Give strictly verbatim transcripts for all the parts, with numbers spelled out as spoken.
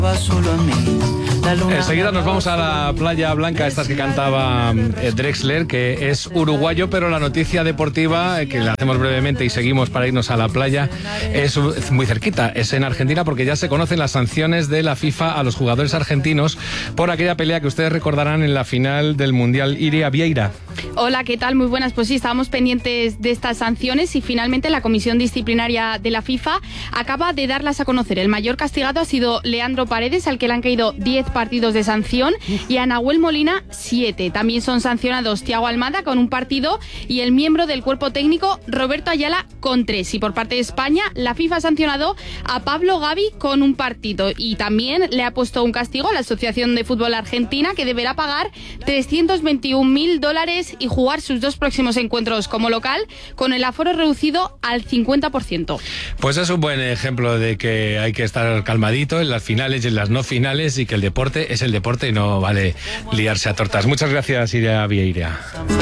Enseguida nos vamos a la playa blanca, estas que cantaba eh, Drexler, que es uruguayo, pero la noticia deportiva, eh, que la hacemos brevemente y seguimos para irnos a la playa, es muy cerquita, es en Argentina, porque ya se conocen las sanciones de la FIFA a los jugadores argentinos por aquella pelea que ustedes recordarán en la final del Mundial. Iria Vieira. Hola, ¿qué tal? Muy buenas. Pues sí, estábamos pendientes de estas sanciones y finalmente la Comisión Disciplinaria de la FIFA acaba de darlas a conocer. El mayor castigado ha sido Leandro Paredes, al que le han caído diez partidos de sanción, y a Nahuel Molina siete. También son sancionados Thiago Almada con un partido y el miembro del cuerpo técnico Roberto Ayala con tres. Y por parte de España, la FIFA ha sancionado a Pablo Gavi con un partido y también le ha puesto un castigo a la Asociación de Fútbol Argentina, que deberá pagar trescientos veintiún mil dólares y jugar sus dos próximos encuentros como local con el aforo reducido al cincuenta por ciento. Pues es un buen ejemplo de que hay que estar calmadito en las finales y en las no finales, y que el deporte es el deporte y no vale liarse a tortas. Muchas gracias, Iria Vieira.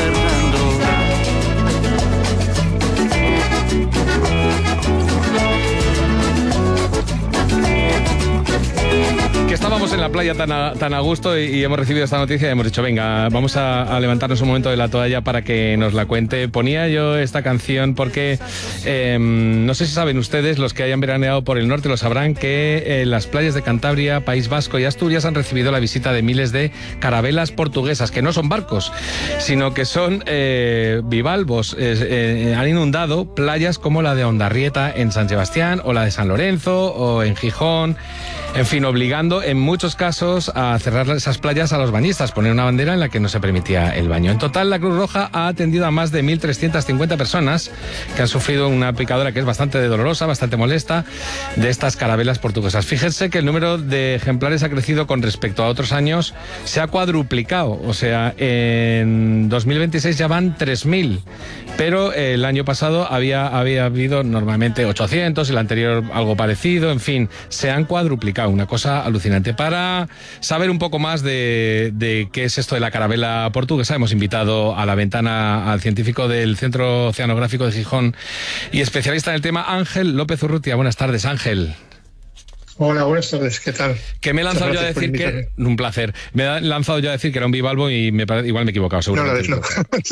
Que estábamos en la playa tan a, tan a gusto y, y hemos recibido esta noticia y hemos dicho, venga, vamos a, a levantarnos un momento de la toalla para que nos la cuente. Ponía yo esta canción porque eh, no sé si saben ustedes, los que hayan veraneado por el norte lo sabrán, que eh, las playas de Cantabria, País Vasco y Asturias han recibido la visita de miles de carabelas portuguesas, que no son barcos, sino que son eh, bivalvos. Eh, eh, han inundado playas como la de Hondarrieta en San Sebastián, o la de San Lorenzo, o en Gijón. En fin, obligando en muchos casos a cerrar esas playas a los bañistas, poner una bandera en la que no se permitía el baño. En total, la Cruz Roja ha atendido a más de mil trescientas cincuenta personas que han sufrido una picadura que es bastante dolorosa, bastante molesta, de estas carabelas portuguesas. Fíjense que el número de ejemplares ha crecido con respecto a otros años, se ha cuadruplicado. O sea, en dos mil veintiséis ya van tres mil, pero el año pasado había, había habido normalmente ochocientos, el anterior algo parecido, en fin, se han cuadruplicado. Una cosa alucinante. Para saber un poco más de, de qué es esto de la carabela portuguesa, hemos invitado a la ventana al científico del Centro Oceanográfico de Gijón y especialista en el tema, Ángel López Urrutia. Buenas tardes, Ángel. Hola, buenas tardes, ¿qué tal? Que me he lanzado yo a decir que... Un placer. Me he lanzado yo a decir que era un bivalvo y me pare... igual me he equivocado, seguro. No, no, no.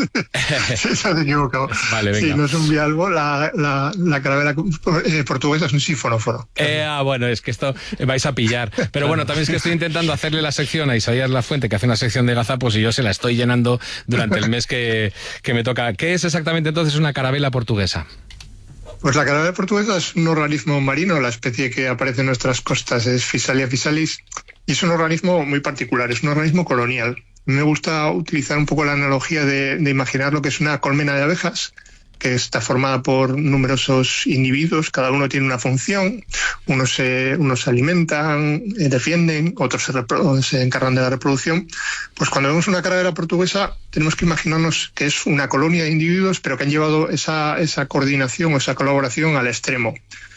Sí, se ha equivocado. Vale, venga. Sí, no es un bivalvo, la, la, la carabela eh, portuguesa es un sifonóforo. Eh, ah, bueno, es que esto vais a pillar. Pero bueno, también es que estoy intentando hacerle la sección a Isaías Lafuente, que hace una sección de gazapos, y yo se la estoy llenando durante el mes que, que me toca. ¿Qué es exactamente entonces una carabela portuguesa? Pues la carabela portuguesa es un organismo marino, la especie que aparece en nuestras costas es Physalia physalis, y es un organismo muy particular, es un organismo colonial. Me gusta utilizar un poco la analogía de, de imaginar lo que es una colmena de abejas, que está formada por numerosos individuos, cada uno tiene una función, unos se, unos se alimentan, eh, defienden, otros se, repro- se encargan de la reproducción. Pues cuando vemos una carabela portuguesa tenemos que imaginarnos que es una colonia de individuos, pero que han llevado esa, esa coordinación o esa colaboración al extremo,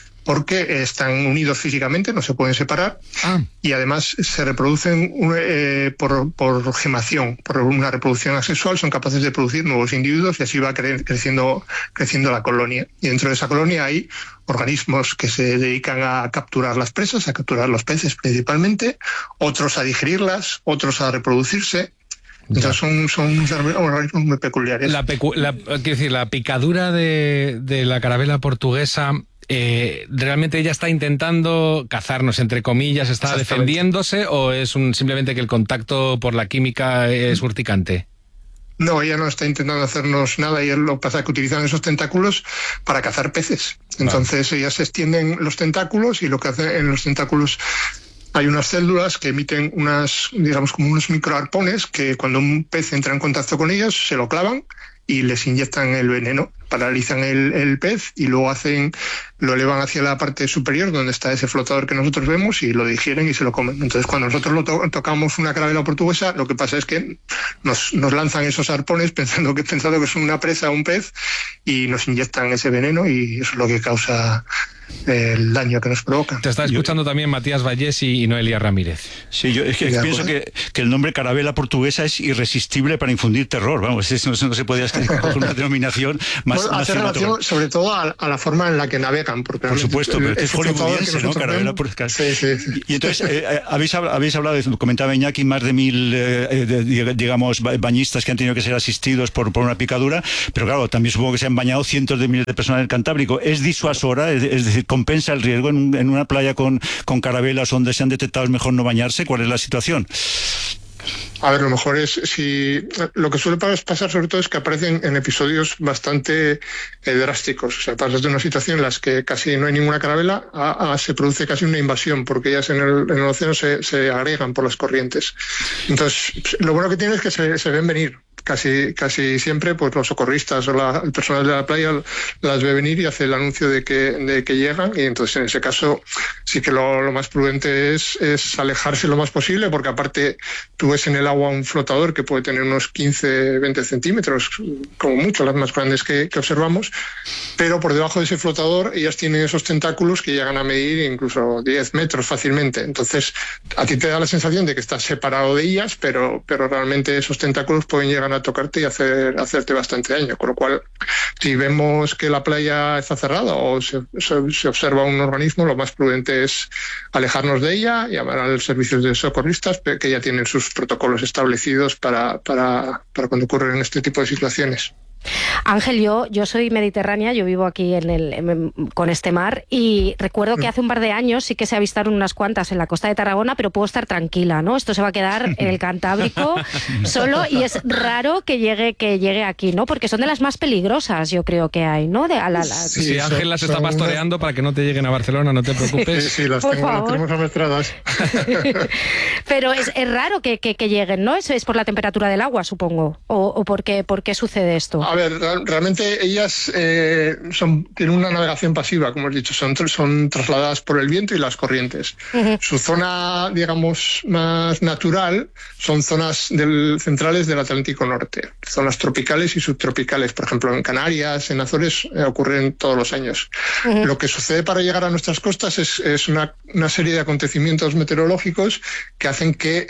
porque están unidos físicamente, no se pueden separar, ah. y además se reproducen eh, por, por gemación, por una reproducción asexual, son capaces de producir nuevos individuos y así va cre- creciendo, creciendo la colonia. Y dentro de esa colonia hay organismos que se dedican a capturar las presas, a capturar los peces principalmente, otros a digerirlas, otros a reproducirse. Entonces son, son organismos muy peculiares. La, pecu- la, quiero decir, la picadura de, de la carabela portuguesa... Eh, ¿realmente ella está intentando cazarnos, entre comillas, está defendiéndose, o es un, simplemente que el contacto por la química es urticante? No, ella no está intentando hacernos nada, y lo que pasa es que utilizan esos tentáculos para cazar peces. Entonces vale. Ellas extienden los tentáculos y lo que hacen en los tentáculos... Hay unas células que emiten unas, digamos, como unos microarpones que cuando un pez entra en contacto con ellos se lo clavan y les inyectan el veneno, paralizan el, el pez y luego hacen, lo elevan hacia la parte superior donde está ese flotador que nosotros vemos y lo digieren y se lo comen. Entonces cuando nosotros lo to- tocamos una carabela portuguesa, lo que pasa es que nos, nos lanzan esos arpones pensando que, pensando que es una presa, un pez, y nos inyectan ese veneno, y eso es lo que causa el daño que nos provoca. Te está escuchando yo, también Matías Vallés y, y Noelia Ramírez. Sí, yo es que pienso que, que el nombre carabela portuguesa es irresistible para infundir terror. Vamos, eso no, no se podía con una denominación más, bueno, más hace relación sobre todo a, a la forma en la que navegan. Porque por supuesto, el, pero el, es hollywoodense, ¿no? Carabela por... sí, sí, sí. Y entonces, eh, habéis, habéis hablado, de, comentaba Iñaki, más de mil, eh, de, digamos, bañistas que han tenido que ser asistidos por, por una picadura, pero claro, también supongo que se han bañado cientos de miles de personas en el Cantábrico. ¿Es disuasora? Es, es decir, ¿compensa el riesgo en, en una playa con, con carabelas donde se han detectado es mejor no bañarse? ¿Cuál es la situación? A ver, lo mejor es si lo que suele pasar sobre todo es que aparecen en episodios bastante eh, drásticos. O sea, pasas de una situación en la que casi no hay ninguna carabela a, a se produce casi una invasión porque ellas en el, en el océano se, se agregan por las corrientes. Entonces, lo bueno que tiene es que se, se ven venir. Casi casi siempre pues los socorristas o la, el personal de la playa las ve venir y hace el anuncio de que, de que llegan, y entonces en ese caso sí que lo, lo más prudente es, es alejarse lo más posible, porque aparte tú ves en el agua un flotador que puede tener unos quince, veinte centímetros, como mucho, las más grandes que, que observamos, pero por debajo de ese flotador ellas tienen esos tentáculos que llegan a medir incluso diez metros fácilmente. Entonces a ti te da la sensación de que estás separado de ellas, pero, pero realmente esos tentáculos pueden llegar a tocarte y hacer, hacerte bastante daño, con lo cual si vemos que la playa está cerrada o se, se, se observa un organismo, lo más prudente es alejarnos de ella, llamar al servicio de socorristas que ya tienen sus protocolos establecidos para, para, para cuando ocurren este tipo de situaciones. Ángel, yo, yo soy mediterránea, yo vivo aquí en el, en, con este mar, y recuerdo que hace un par de años sí que se avistaron unas cuantas en la costa de Tarragona, pero puedo estar tranquila, ¿no? Esto se va a quedar en el Cantábrico solo, y es raro que llegue que llegue aquí, ¿no? Porque son de las más peligrosas, yo creo que hay, ¿no? De, a la, la... Sí, sí, Ángel las está pastoreando para que no te lleguen a Barcelona, no te preocupes. Sí, sí, las, por tengo, favor. las tenemos amestradas. Pero es, es raro que, que, que lleguen, ¿no? ¿Es, es por la temperatura del agua, supongo? ¿O, o por qué, por qué sucede esto? A ver, realmente ellas eh, son, tienen una navegación pasiva, como has dicho, son, son trasladadas por el viento y las corrientes. Uh-huh. Su zona, digamos, más natural son zonas del, centrales del Atlántico Norte, zonas tropicales y subtropicales. Por ejemplo, en Canarias, en Azores, eh, ocurren todos los años. Uh-huh. Lo que sucede para llegar a nuestras costas es, es una, una serie de acontecimientos meteorológicos que hacen que...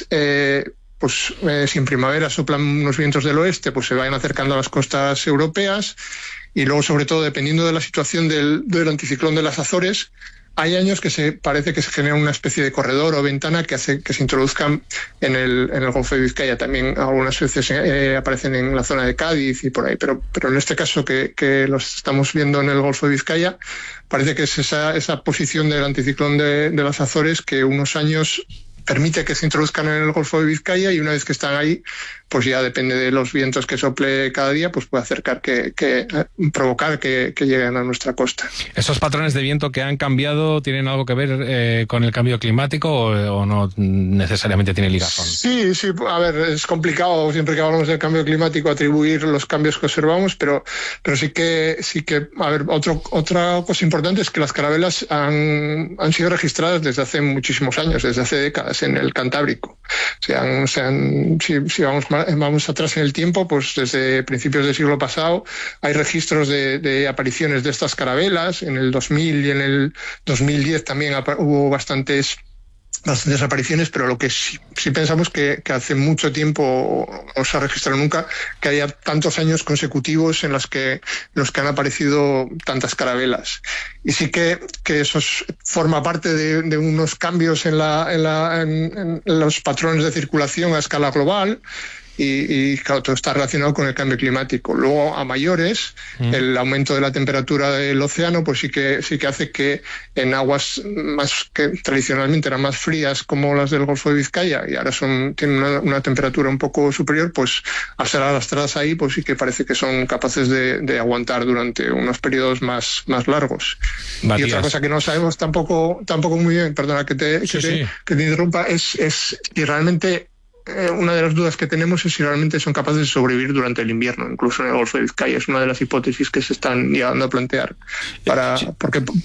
Eh, pues eh, si en primavera soplan unos vientos del oeste, pues se vayan acercando a las costas europeas, y luego, sobre todo, dependiendo de la situación del, del anticiclón de las Azores, hay años que se parece que se genera una especie de corredor o ventana que hace que se introduzcan en el, en el Golfo de Vizcaya. También algunas veces eh, aparecen en la zona de Cádiz y por ahí, pero, pero en este caso que, que los estamos viendo en el Golfo de Vizcaya, parece que es esa, esa posición del anticiclón de, de las Azores que unos años permite que se introduzcan en el Golfo de Vizcaya, y una vez que están ahí, pues ya depende de los vientos que sople cada día, pues puede acercar que, que provocar que, que lleguen a nuestra costa. ¿Esos patrones de viento que han cambiado tienen algo que ver eh, con el cambio climático o, o no necesariamente tiene ligazón? Sí, sí, a ver, es complicado siempre que hablamos del cambio climático atribuir los cambios que observamos, pero, pero sí que, sí que, a ver, otro, otra cosa importante es que las carabelas han, han sido registradas desde hace muchísimos años, desde hace décadas en el Cantábrico. Se han, se han, si, si vamos más vamos atrás en el tiempo, pues desde principios del siglo pasado hay registros de, de apariciones de estas carabelas. En el dos mil y en el dos mil diez también hubo bastantes bastantes apariciones, pero lo que sí, sí pensamos que, que hace mucho tiempo no se ha registrado nunca que haya tantos años consecutivos en los que, en los que han aparecido tantas carabelas. Y sí que, que eso es, forma parte de, de unos cambios en, la, en, la, en, en los patrones de circulación a escala global. Y, y claro, todo está relacionado con el cambio climático. Luego, a mayores, mm. el aumento de la temperatura del océano, pues sí que sí que hace que en aguas más que tradicionalmente eran más frías, como las del Golfo de Vizcaya, y ahora son tienen una, una temperatura un poco superior, pues al ser arrastradas ahí, pues sí que parece que son capaces de, de aguantar durante unos periodos más, más largos. Matías. Y otra cosa que no sabemos tampoco tampoco muy bien, perdona que te, sí, que te, sí. que te interrumpa, es, es si realmente una de las dudas que tenemos es si realmente son capaces de sobrevivir durante el invierno, incluso en el Golfo de Vizcaya. Es una de las hipótesis que se están llegando a plantear. Para, sí. porque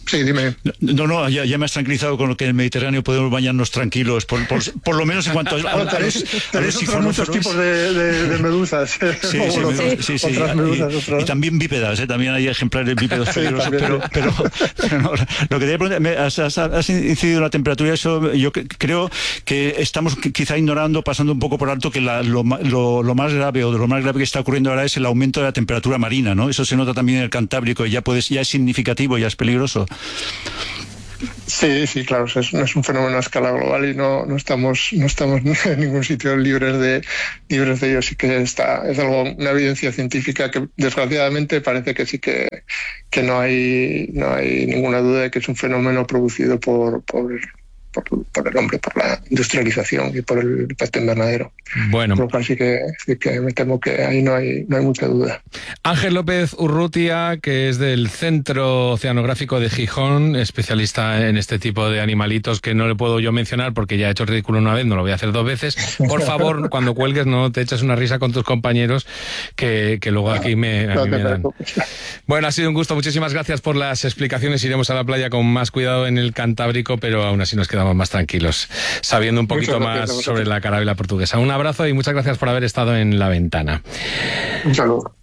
Sí, dime. No, no, ya, ya me has tranquilizado con lo que en el Mediterráneo podemos bañarnos tranquilos, por, por, por lo menos en cuanto a, a, a tenéis, los, a tenéis los otros muchos tipos de, de, de medusas. Sí, sí, otros, sí, sí, otras sí. medusas, Y, otras. y también bípedas, ¿eh? También hay ejemplares bípedos peligrosos, sí, pero, pero, pero no, lo que te preguntar, me, has, has, has incidido en la temperatura, eso yo creo que estamos quizá ignorando, pasando un poco por alto que la, lo, lo, lo más grave o de lo más grave que está ocurriendo ahora es el aumento de la temperatura marina, ¿no? Eso se nota también en el Cantábrico y ya puedes, ya es significativo, ya es peligroso. Sí, sí, claro, es, es un fenómeno a escala global y no, no estamos no estamos en ningún sitio libres de libres de ello. Sí que está, es algo, una evidencia científica que desgraciadamente parece que sí que, que no hay no hay ninguna duda de que es un fenómeno producido por, por, por, por el hombre, por la industrialización y por el efecto invernadero. Bueno. Por lo cual sí que, sí que me temo que ahí no hay, no hay mucha duda. Ángel López Urrutia, que es del Centro Oceanográfico de Gijón, especialista en este tipo de animalitos que no le puedo yo mencionar porque ya he hecho el ridículo una vez, no lo voy a hacer dos veces. Por favor, cuando cuelgues no te eches una risa con tus compañeros que, que luego aquí me, a mí me dan. Bueno, ha sido un gusto, muchísimas gracias por las explicaciones. Iremos a la playa con más cuidado en el Cantábrico, pero aún así nos quedamos más tranquilos, sabiendo un poquito más sobre la carabela portuguesa. Un abrazo y muchas gracias por haber estado en La Ventana. Un saludo.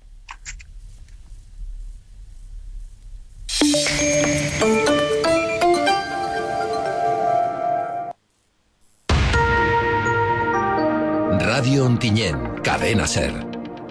Radio Ontinyent, Cadena SER.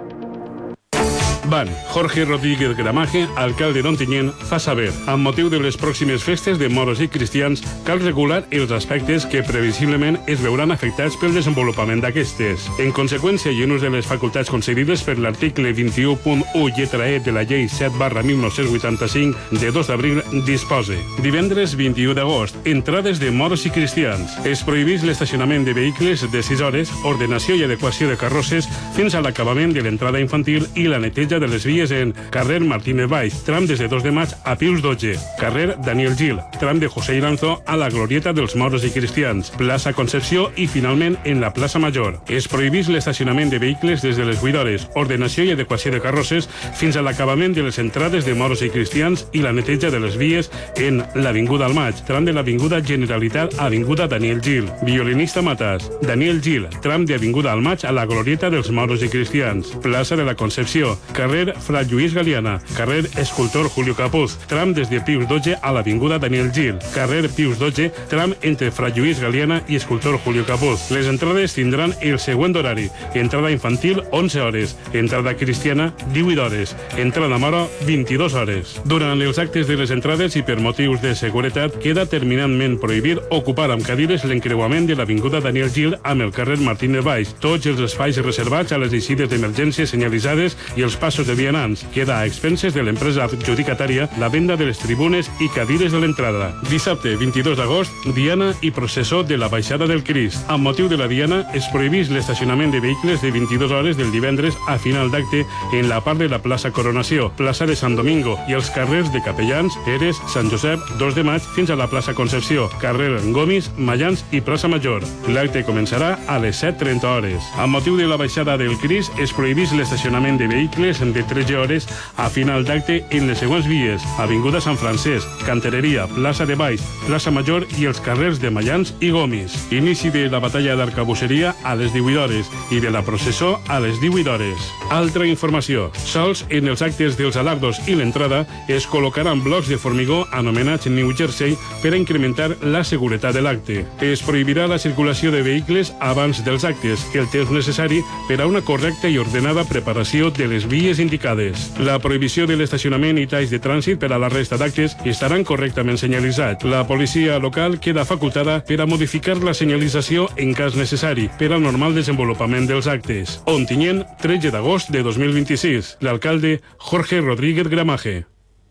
Van, Jorge Rodríguez Gramaje, alcalde d'Ontinyent, fa saber, amb motiu de les pròximes festes de moros i cristians, cal regular els aspectes que previsiblement es veuran afectats pel desenvolupament d'aquestes. En conseqüència, i en ús de les facultats concedides per l'article vint-i-u punt u lletra E de la llei set barra mil nou-cents vuitanta-cinc de dos d'abril dispose: divendres vint-i-u d'agost, entrades de moros i cristians. Es prohibís l'estacionament de vehicles de sis hores, ordenació i adequació de carrosses fins a l'acabament de l'entrada infantil i la neteja de les vies en carrer Martínez Valls, tram des de dos de maig a Pius dotze, carrer Daniel Gil, tram de José Iranzo a la glorieta dels moros i cristians, plaça Concepció i finalment en la plaça Major. Es prohibís l'estacionament de vehicles des de les vuit hores, ordenació i adequació de carrosses fins a l'acabament de les entrades de moros i cristians i la neteja de les vies en l'Avinguda al Maig, tram de l'Avinguda Generalitat a Avinguda Daniel Gil, violinista Matas, Daniel Gil, tram de Avinguda al Maig a la glorieta dels moros i cristians, plaça de la Concepció, carrer Fra Lluís Galiana, carrer Escultor Julio Capuz, tram des de Pius dotze a l'Avinguda Daniel Gil, carrer Pius dotze, tram entre Fra Lluís Galiana i Escultor Julio Capuz. Les entrades tindran el següent horari: entrada infantil onze hores, entrada cristiana divuit hores, entrada moro vint-i-dues hores. Durant els actes de les entrades i per motius de seguretat queda terminantment prohibir ocupar amb cadires l'encreuament de l'Avinguda Daniel Gil amb el carrer Martínez Valls, tots els espais reservats a les eixides d'emergència senyalitzades i els passos de vianants. Queda a expenses de l'empresa adjudicatària la venda de les tribunes i cadires de l'entrada. Dissabte vint-i-dos d'agost, diana i processó de la Baixada del Crist. Amb motiu de la diana es prohibís l'estacionament de vehicles de vint-i-dues hores del divendres a final d'acte en la part de la plaça Coronació, plaça de Sant Domingo i els carrers de Capellans, Eres, Sant Josep, dos de maig fins a la plaça Concepció, carrer Gomis, Mayans i plaça Major. L'acte començarà a les set trenta hores. Amb motiu de la Baixada del Crist es prohibís l'estacionament de vehicles de tretze hores a final d'acte en les següents vies: Avinguda Sant Francesc, Cantereria, plaça de Baix, plaça Major i els carrers de Mayans i Gomis. Inici de la batalla d'arcabusseria a les divuit hores i de la processó a les divuit hores. Altra informació: sols en els actes dels alardos i l'entrada es col·locaran blocs de formigó anomenats New Jersey per a incrementar la seguretat de l'acte. Es prohibirà la circulació de vehicles abans dels actes, el temps necessari per a una correcta i ordenada preparació de les vies indicades. La prohibició de l'estacionament i talls de trànsit per a la resta d'actes estaran correctament senyalitzats. La policia local queda facultada per a modificar la senyalització en cas necessari per al normal desenvolupament dels actes. Ontinyent, tretze d'agost de dos mil vint-i-sis. L'alcalde Jorge Rodríguez Gramaje.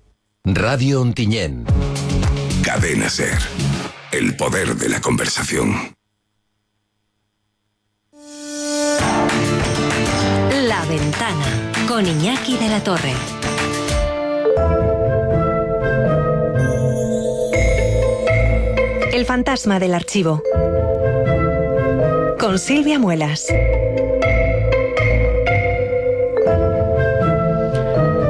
Radio Ontinyent. Cadena SER. El poder de la conversación. La Ventana, con Iñaki de la Torre. El fantasma del archivo. Con Silvia Muelas. Y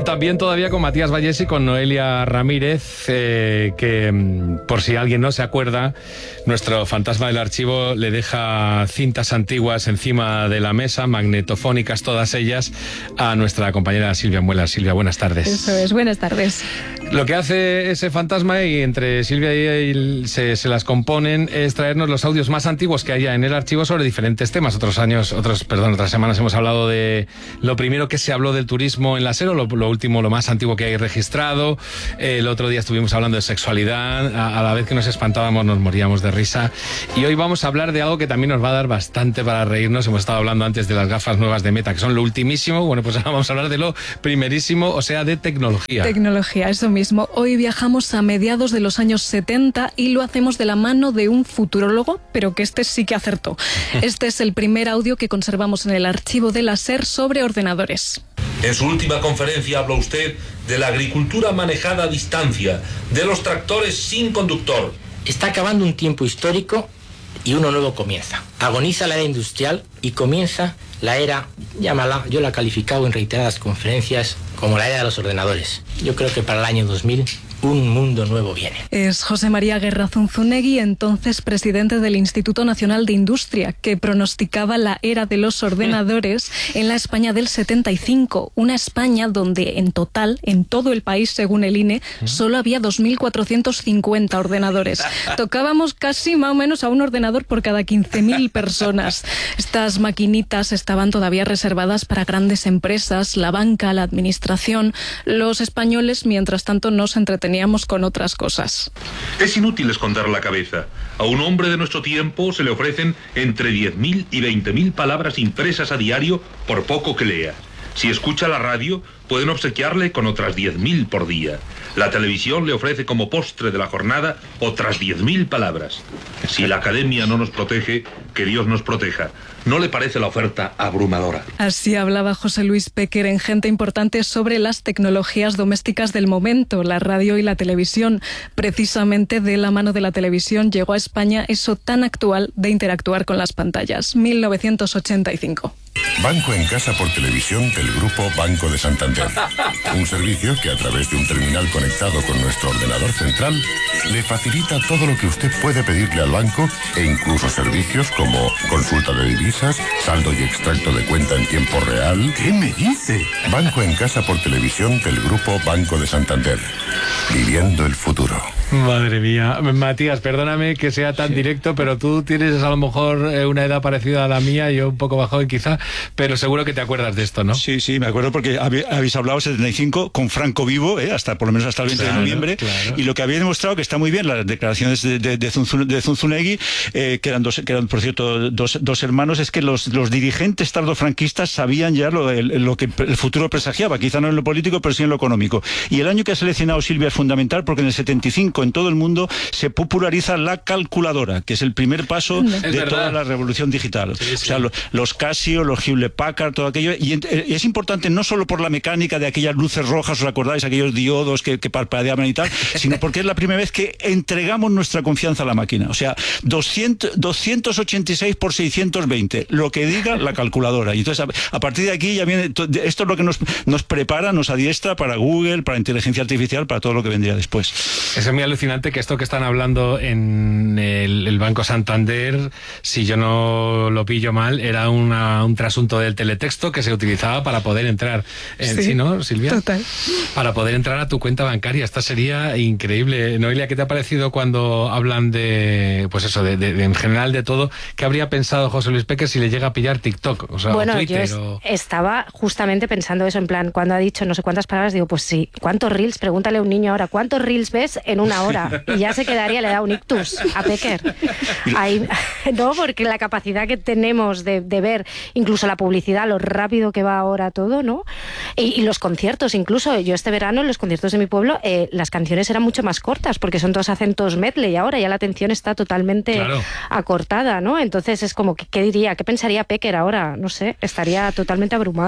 Y también todavía con Matías Vallés y con Noelia Ramírez, eh, que por si alguien no se acuerda, nuestro fantasma del archivo le deja cintas antiguas encima de la mesa, magnetofónicas todas ellas, a nuestra compañera Silvia Muela. Silvia, buenas tardes. Eso es, buenas tardes. Lo que hace ese fantasma, y entre Silvia y él se, se las componen, es traernos los audios más antiguos que haya en el archivo sobre diferentes temas. Otros años, otros, perdón, otras semanas hemos hablado de lo primero que se habló del turismo en la SER, lo, lo último, lo más antiguo que hay registrado. El otro día estuvimos hablando de sexualidad, a, a la vez que nos espantábamos nos moríamos de risa. Y hoy vamos a hablar de algo que también nos va a dar bastante para reírnos. Hemos estado hablando antes de las gafas nuevas de Meta, que son lo ultimísimo. Bueno, pues ahora vamos a hablar de lo primerísimo, o sea, de tecnología. Tecnología, eso mismo. Hoy viajamos a mediados de los años setenta y lo hacemos de la mano de un futurólogo, pero que este sí que acertó. Este es el primer audio que conservamos en el archivo de la SER sobre ordenadores. En su última conferencia habló usted de la agricultura manejada a distancia, de los tractores sin conductor. Está acabando un tiempo histórico y uno nuevo comienza. Agoniza la era industrial y comienza la era, llámala, yo la he calificado en reiteradas conferencias como la era de los ordenadores. Yo creo que para el año dos mil un mundo nuevo viene. Es José María Guerra Zunzunegui, entonces presidente del Instituto Nacional de Industria, que pronosticaba la era de los ordenadores en la España del setenta y cinco. Una España donde en total, en todo el país, según el I N E, solo había dos mil cuatrocientos cincuenta ordenadores. Tocábamos casi más o menos a un ordenador por cada quince mil personas. Estas maquinitas estaban todavía reservadas para grandes empresas, la banca, la administración. Los españoles, mientras tanto, nos entreteníamos con otras cosas. Es inútil esconder la cabeza. A un hombre de nuestro tiempo se le ofrecen entre diez mil y veinte mil palabras impresas a diario por poco que lea. Si escucha la radio, pueden obsequiarle con otras diez mil por día. La televisión le ofrece como postre de la jornada otras diez mil palabras. Si la academia no nos protege, que Dios nos proteja. ¿No le parece la oferta abrumadora? Así hablaba José Luis Péquer en Gente Importante sobre las tecnologías domésticas del momento, la radio y la televisión. Precisamente de la mano de la televisión llegó a España eso tan actual de interactuar con las pantallas. mil novecientos ochenta y cinco. Banco en casa por televisión del Grupo Banco de Santander. Un servicio que a través de un terminal conectado con nuestro ordenador central le facilita todo lo que usted puede pedirle al banco e incluso servicios como consulta de divisas, saldo y extracto de cuenta en tiempo real. ¿Qué me dice? Banco en casa por televisión del Grupo Banco de Santander. Viviendo el futuro. Madre mía. Matías, perdóname que sea tan directo, pero tú tienes a lo mejor una edad parecida a la mía, yo un poco más joven quizá, pero seguro que te acuerdas de esto, ¿no? Sí, sí, me acuerdo porque habéis hablado setenta y cinco con Franco vivo, ¿eh? hasta por lo menos hasta el veinte claro, de noviembre, claro. Y lo que había demostrado que está muy bien las declaraciones de, de, de, Zunzun, de Zunzunegui, eh, que eran, dos, que eran por cierto dos, dos hermanos, es que los, los dirigentes tardofranquistas sabían ya lo, el, lo que el futuro presagiaba, quizá no en lo político, pero sí en lo económico. Y el año que ha seleccionado Silvia es fundamental porque en el setenta y cinco en todo el mundo se populariza la calculadora, que es el primer paso es de verdad. Toda la revolución digital. Sí, sí. O sea, lo, los Casio, los Hewlett Packard, todo aquello. Y es importante no solo por la mecánica de aquellas luces rojas, ¿os acordáis? Aquellos diodos que, que parpadeaban y tal, sino porque es la primera vez que entregamos nuestra confianza a la máquina. O sea, doscientos, doscientos ochenta y seis por seiscientos veinte, lo que diga la calculadora. Y entonces, a, a partir de aquí ya viene, esto es lo que nos, nos prepara, nos adiestra para Google, para inteligencia artificial, para todo lo que vendría después. Eso es muy alucinante que esto que están hablando en el, el Banco Santander, si yo no lo pillo mal, era una, un trasunto del teletexto que se utilizaba para poder entrar en, sí, ¿sí, no, Silvia? Total. Para poder entrar a tu cuenta bancaria. Esta sería increíble. Noelia, ¿qué te ha parecido cuando hablan de, pues eso, de, de, de en general de todo? ¿Qué habría pensado José Luis Péquer si le llega a pillar TikTok? O sea, bueno, o Twitter, yo o... estaba justamente pensando eso, en plan, cuando ha dicho no sé cuántas palabras, digo, pues sí, ¿cuántos reels? Pregúntale a un niño ahora, ¿cuántos reels ves en una hora? Y ya se quedaría, le da un ictus a Péquer. Ahí, no, porque la capacidad que tenemos de, de ver incluso la publicidad, lo rápido que va ahora todo, ¿no? Y, y los conciertos, incluso yo este verano en los conciertos de mi pueblo, eh, las canciones eran mucho más cortas porque son dos acentos medley y ahora ya la atención está totalmente claro. acortada, ¿no? Entonces es como, ¿qué, qué diría? ¿Qué pensaría Péquer ahora? No sé, estaría totalmente abrumado.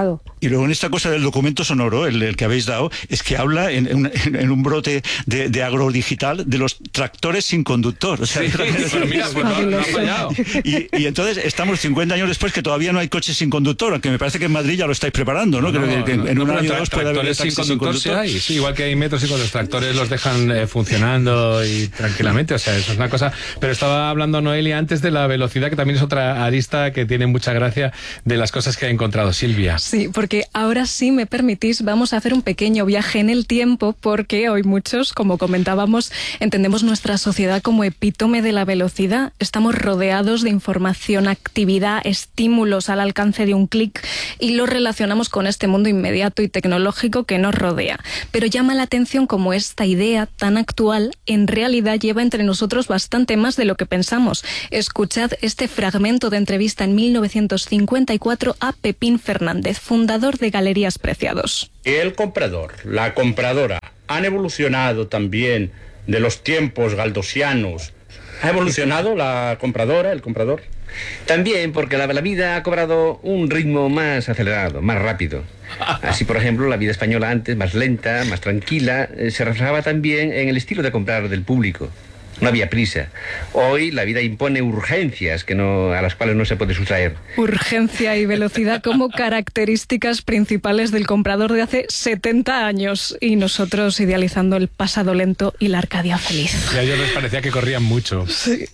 Y luego en esta cosa del documento sonoro, el, el que habéis dado, es que habla en, en, en un brote de, de agrodigital de los tractores sin conductor. O sea, sí, pero mira, pues no, no ha fallado. Y, y entonces estamos cincuenta años después que todavía no hay coches sin conductor, aunque me parece que en Madrid ya lo estáis preparando, ¿no? no Creo que, que no, en no, un no, año o dos puede haber tractores sin conductor, sin conductor. Sí hay, sí, igual que hay metros y con los tractores los dejan eh, funcionando y tranquilamente, o sea, eso es una cosa. Pero estaba hablando Noelia antes de la velocidad, que también es otra arista que tiene mucha gracia de las cosas que ha encontrado Silvia. Sí, porque ahora sí me permitís, vamos a hacer un pequeño viaje en el tiempo, porque hoy muchos, como comentábamos, entendemos nuestra sociedad como epítome de la velocidad. Estamos rodeados de información, actividad, estímulos al alcance de un clic y lo relacionamos con este mundo inmediato y tecnológico que nos rodea. Pero llama la atención como esta idea tan actual en realidad lleva entre nosotros bastante más de lo que pensamos. Escuchad este fragmento de entrevista en mil novecientos cincuenta y cuatro a Pepín Fernández, fundador de Galerías Preciados. El comprador, la compradora, han evolucionado también de los tiempos galdosianos. ¿Ha evolucionado la compradora, el comprador? También porque la, la vida ha cobrado un ritmo más acelerado, más rápido. Así, por ejemplo, la vida española antes, más lenta, más tranquila, eh, se reflejaba también en el estilo de comprar del público. No había prisa. Hoy la vida impone urgencias que no, a las cuales no se puede sustraer. Urgencia y velocidad como características principales del comprador de hace setenta años. Y nosotros idealizando el pasado lento y la Arcadia feliz. Y a ellos les parecía que corrían mucho. Sí.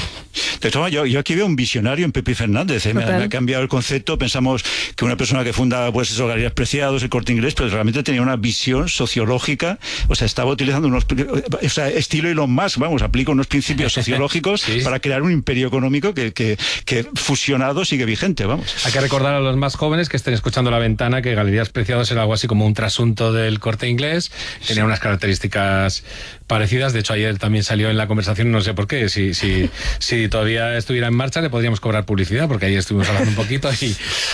De todas, yo, yo aquí veo un visionario en Pepín Fernández. ¿eh? Me, me ha cambiado el concepto. Pensamos que una persona que funda pues eso, Galerías Preciados, el Corte Inglés, pero realmente tenía una visión sociológica. O sea, estaba utilizando unos... O sea, estilo Elon Musk, vamos, aplica unos principios sociológicos sí. para crear un imperio económico que, que, que fusionado sigue vigente, vamos. Hay que recordar a los más jóvenes que estén escuchando La Ventana que Galerías Preciados era algo así como un trasunto del Corte Inglés. Tenía unas características parecidas. De hecho, ayer también salió en la conversación, no sé por qué, si, si, si todavía estuviera en marcha le podríamos cobrar publicidad, porque ayer estuvimos hablando un poquito y,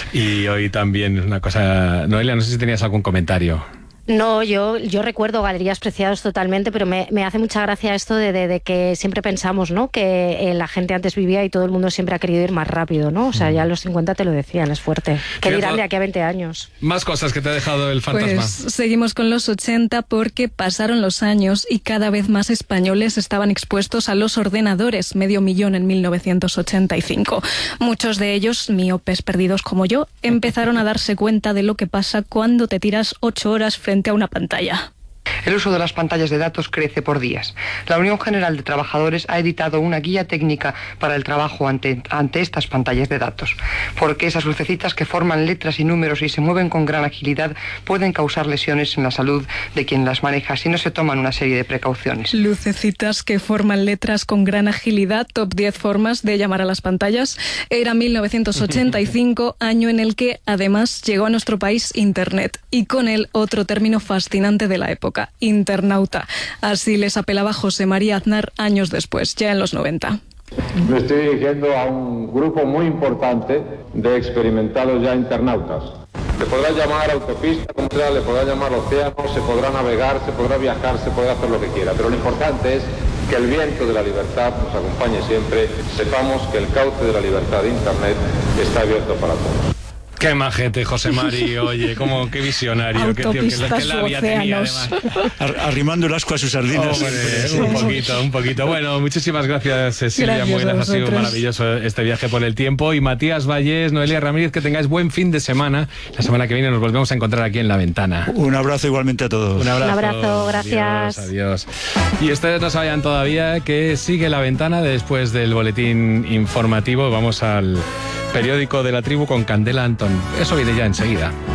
y hoy también una cosa. Noelia, no sé si tenías algún comentario. No, yo, yo recuerdo Galerías Preciados totalmente, pero me, me hace mucha gracia esto de, de, de que siempre pensamos, ¿no?, que eh, la gente antes vivía y todo el mundo siempre ha querido ir más rápido, ¿no? O sea, ya a los cincuenta te lo decían, es fuerte. ¿Qué dirán de aquí a veinte años? Más cosas que te ha dejado el fantasma. Pues seguimos con los ochenta porque pasaron los años y cada vez más españoles estaban expuestos a los ordenadores, medio millón en mil novecientos ochenta y cinco. Muchos de ellos, miopes perdidos como yo, empezaron a darse cuenta de lo que pasa cuando te tiras ocho horas frente a una pantalla. El uso de las pantallas de datos crece por días. La Unión General de Trabajadores ha editado una guía técnica para el trabajo ante, ante estas pantallas de datos, porque esas lucecitas que forman letras y números y se mueven con gran agilidad pueden causar lesiones en la salud de quien las maneja si no se toman una serie de precauciones. Lucecitas que forman letras con gran agilidad, top diez formas de llamar a las pantallas. Era mil novecientos ochenta y cinco, año en el que además llegó a nuestro país Internet y con él otro término fascinante de la época: internauta. Así les apelaba José María Aznar años después, ya en los noventa. Me estoy dirigiendo a un grupo muy importante de experimentados ya internautas. Se podrá llamar autopista, como sea, le podrá llamar océano, se podrá navegar, se podrá viajar, se podrá hacer lo que quiera, pero lo importante es que el viento de la libertad nos acompañe siempre, sepamos que el cauce de la libertad de Internet está abierto para todos. Qué majete, José Mari, oye, como qué visionario, qué tío, que, que labia tenía además. Arrimando el asco a sus sardinas. Hombre, un poquito, un poquito. Bueno, muchísimas gracias, Silvia Gracias Muelas, ha sido maravilloso este viaje por el tiempo. Y Matías Vallés, Noelia Ramírez, que tengáis buen fin de semana. La semana que viene nos volvemos a encontrar aquí en La Ventana. Un abrazo igualmente a todos. Un abrazo, Un abrazo, gracias. Adiós, adiós. Y ustedes no se vayan todavía, que sigue La Ventana después del boletín informativo. Vamos al periódico de la tribu con Candela Antón. Eso viene ya enseguida.